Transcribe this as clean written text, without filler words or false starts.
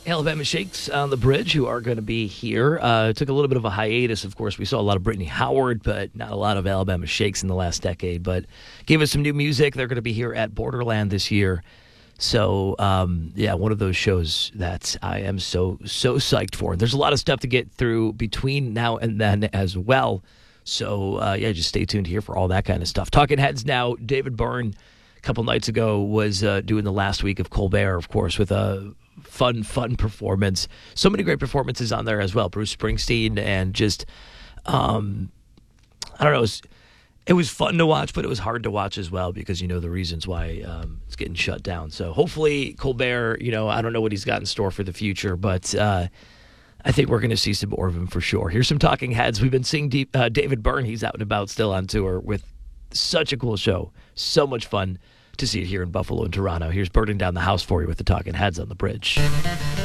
Alabama Shakes on the bridge, who are going to be here. Took a little bit of a hiatus, of course. We saw a lot of Brittany Howard, but not a lot of Alabama Shakes in the last decade. But gave us some new music. They're going to be here at Borderland this year. So, one of those shows that I am so psyched for. There's a lot of stuff to get through between now and then as well. So, just stay tuned here for all that kind of stuff. Talking Heads now, David Byrne, a couple nights ago, was doing the last week of Colbert, of course, with a fun performance. So many great performances on there as well. Bruce Springsteen, and just, I don't know, it was fun to watch, but it was hard to watch as well because you know the reasons why it's getting shut down. So hopefully Colbert, I don't know what he's got in store for the future, but I think we're going to see some more of him for sure. Here's some Talking Heads. We've been seeing David Byrne. He's out and about still on tour with such a cool show. So much fun to see it here in Buffalo and Toronto. Here's Burning Down the House for you with the Talking Heads on the bridge.